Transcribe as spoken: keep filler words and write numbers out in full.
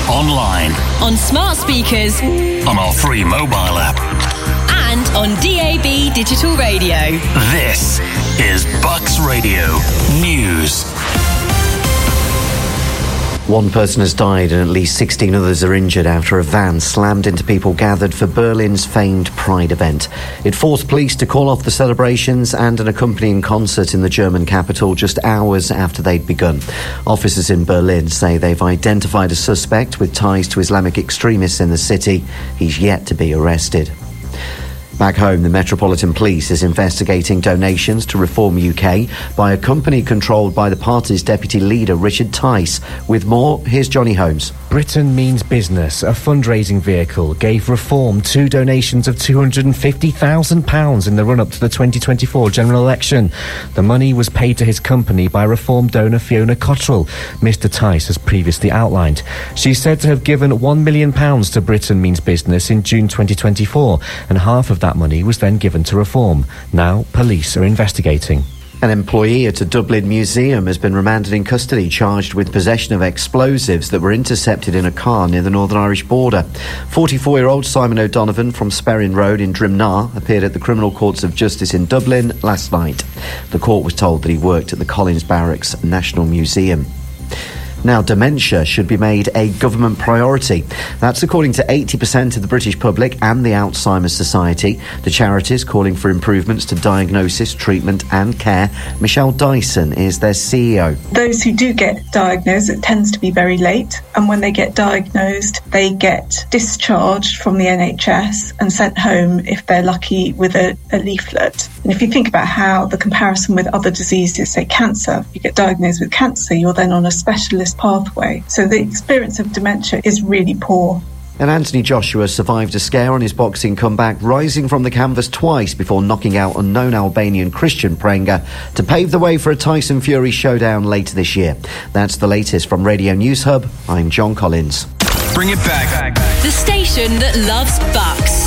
online, on smart speakers, on our free mobile app, and on D A B digital radio. This is Bucks Radio News. One person has died and at least sixteen others are injured after a van slammed into people gathered for Berlin's famed Pride event. It forced police to call off the celebrations and an accompanying concert in the German capital just hours after they'd begun. Officers in Berlin say they've identified a suspect with ties to Islamic extremists in the city. He's yet to be arrested. Back home, the Metropolitan Police is investigating donations to Reform U K by a company controlled by the party's deputy leader, Richard Tice. With more, here's Johnny Holmes. Britain Means Business, a fundraising vehicle, gave Reform two donations of two hundred fifty thousand pounds in the run-up to the twenty twenty-four general election. The money was paid to his company by Reform donor Fiona Cottrell, Mr Tice has previously outlined. She's said to have given one million pounds to Britain Means Business in June twenty twenty-four, and half of that money was then given to Reform. Now, police are investigating. An employee at a Dublin museum has been remanded in custody, charged with possession of explosives that were intercepted in a car near the Northern Irish border. forty-four-year-old Simon O'Donovan from Sperrin Road in Drimnar appeared at the Criminal Courts of Justice in Dublin last night. The court was told that he worked at the Collins Barracks National Museum. Now, dementia should be made a government priority. That's according to eighty percent of the British public and the Alzheimer's Society. The charity's calling for improvements to diagnosis, treatment and care. Michelle Dyson is their C E O. Those who do get diagnosed, it tends to be very late. And when they get diagnosed, they get discharged from the N H S and sent home, if they're lucky, with a, a leaflet. And if you think about how the comparison with other diseases, say cancer, if you get diagnosed with cancer, you're then on a specialist pathway. So the experience of dementia is really poor. And Anthony Joshua survived a scare on his boxing comeback, rising from the canvas twice before knocking out unknown Albanian Christian Prenga to pave the way for a Tyson Fury showdown later this year. That's the latest from Radio News Hub. I'm John Collins. Bring it back. The station that loves Bucks.